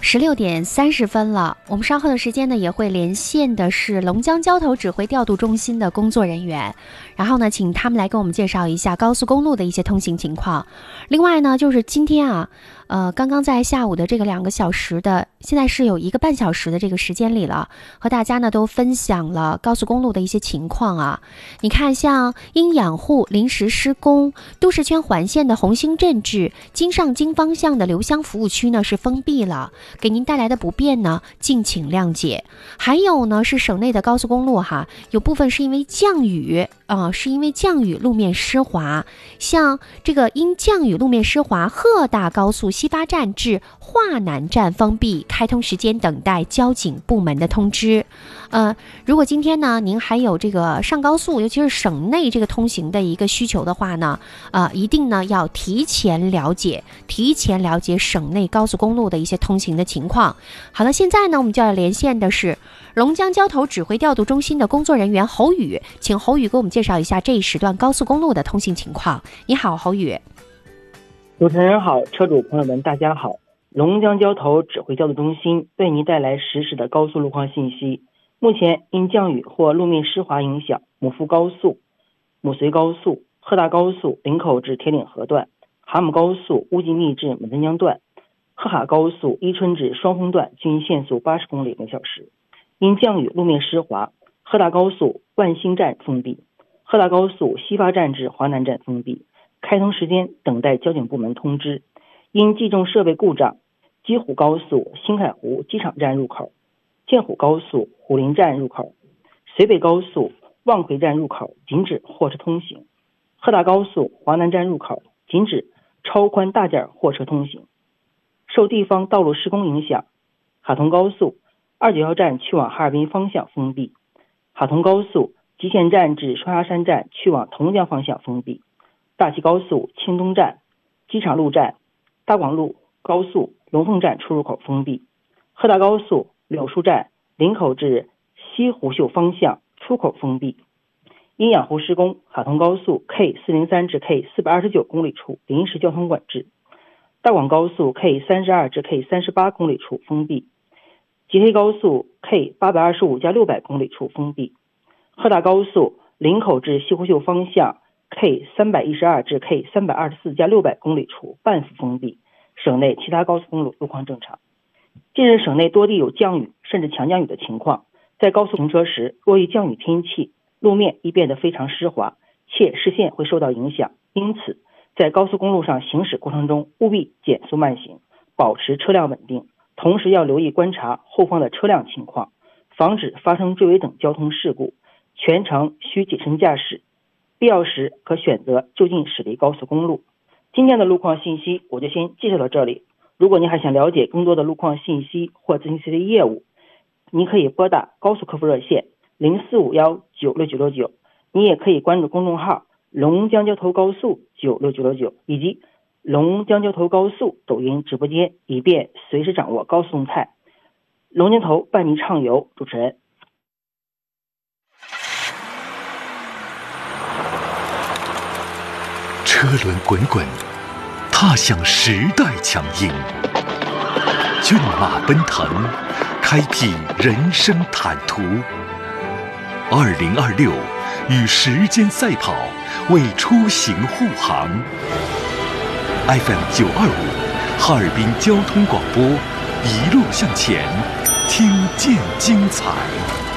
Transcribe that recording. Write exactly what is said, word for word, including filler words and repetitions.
十六点三十分了，我们稍后的时间呢也会连线的是龙江交投指挥调度中心的工作人员，然后呢请他们来给我们介绍一下高速公路的一些通行情况。另外呢就是今天啊呃，刚刚在下午的这个两个小时的，现在是有一个半小时的这个时间里了，和大家呢都分享了高速公路的一些情况啊。你看，像因养护临时施工，都市圈环线的红星镇至京上京方向的留乡服务区呢是封闭了，给您带来的不便呢，敬请谅解。还有呢是省内的高速公路哈，有部分是因为降雨啊、呃，是因为降雨路面湿滑，像这个因降雨路面湿滑，鹤大高速西发站至华南站封闭，开通时间等待交警部门的通知。呃，如果今天呢您还有这个上高速，尤其是省内这个通行的一个需求的话呢，呃，一定呢要提前了解，提前了解省内高速公路的一些通行的情况。好了，现在呢我们就要连线的是龙江交投指挥调度中心的工作人员侯宇，请侯宇给我们介绍一下这一时段高速公路的通行情况。你好，侯宇。 主持人好，车主朋友们大家好，龙江交投指挥调度中心为您带来实时的高速路况信息。目前因降雨或路面湿滑影响，母富高速、母绥高速、鹤大高速林口至铁岭河段、蛤蟆高速乌吉密至满增江段、鹤海高速伊春至双峰段均限速八十公里每小时。因降雨路面湿滑，鹤大高速万兴站封闭，鹤大高速西发站至华南站封闭，开通时间等待交警部门通知。因计重设备故障，鸡虎高速新海湖机场站入口、建虎高速虎林站入口、绥北高速望奎站入口禁止货车通行，鹤大高速华南站入口禁止超宽大件货车通行。受地方道路施工影响，哈通高速二九幺站去往哈尔滨方向封闭，哈通高速吉县站至双鸭山站去往同江方向封闭，大齐高速青东站、机场路站、大广路高速龙凤站出入口封闭，鹤大高速柳树站林口至西湖秀方向出口封闭。因养护施工，哈通高速 K 四零三 至 K 四二九公里处临时交通管制，大广高速 K 三十二 至 K 三十八公里处封闭，吉黑高速 K 八二五加六百公里处封闭，鹤大高速林口至西湖秀方向 K 三一二 至 K 三二四加六百公里处半幅封闭。省内其他高速公路路况正常。近日省内多地有降雨甚至强降雨的情况，在高速行车时，若遇降雨天气，路面易变得非常湿滑，且视线会受到影响，因此在高速公路上行驶过程中务必减速慢行，保持车辆稳定，同时要留意观察后方的车辆情况，防止发生追尾等交通事故，全程需谨慎驾驶，必要时可选择就近驶离高速公路。今天的路况信息我就先介绍到这里，如果您还想了解更多的路况信息或咨询 C C 业务，您可以拨打高速客服热线零四五一九六九六九，你也可以关注公众号龙江交投高速九六九六九以及龙江交投高速抖音直播间，以便随时掌握高速动态。龙江投伴您畅游，主持人。 车轮滚滚，踏响时代强音；骏马奔腾，开辟人生坦途。二零二六，与时间赛跑，为出行护航。F M 九二五，哈尔滨交通广播，一路向前，听见精彩。